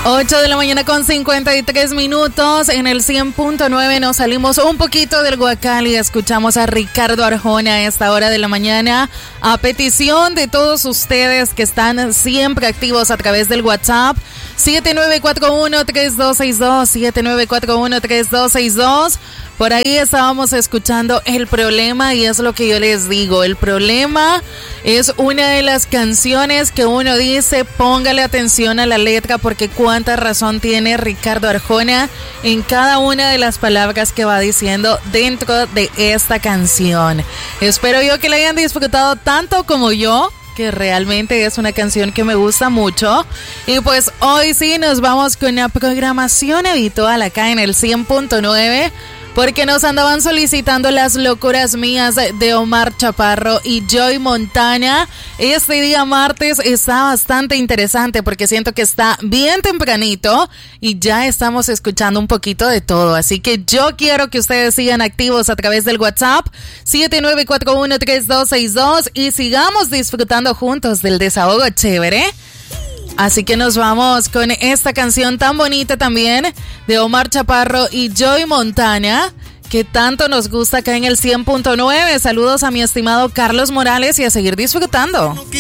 8 de la mañana con 53 minutos. En el 100.9 nos salimos un poquito del Guacal y escuchamos a Ricardo Arjona a esta hora de la mañana, a petición de todos ustedes que están siempre activos a través del WhatsApp 7941-3262, 7941-3262. Por ahí estábamos escuchando El Problema y es lo que yo les digo. El Problema es una de las canciones que uno dice, póngale atención a la letra porque cuánta razón tiene Ricardo Arjona en cada una de las palabras que va diciendo dentro de esta canción. Espero yo que la hayan disfrutado tanto como yo, que realmente es una canción que me gusta mucho. Y pues hoy sí nos vamos con la programación habitual acá en el 100.9. Porque nos andaban solicitando Las Locuras Mías de Omar Chaparro y Joey Montana. Este día martes está bastante interesante porque siento que está bien tempranito y ya estamos escuchando un poquito de todo. Así que yo quiero que ustedes sigan activos a través del WhatsApp 7941-3262 y sigamos disfrutando juntos del desahogo chévere. Así que nos vamos con esta canción tan bonita también de Omar Chaparro y Joey Montana, que tanto nos gusta acá en el 100.9. Saludos a mi estimado Carlos Morales y a seguir disfrutando.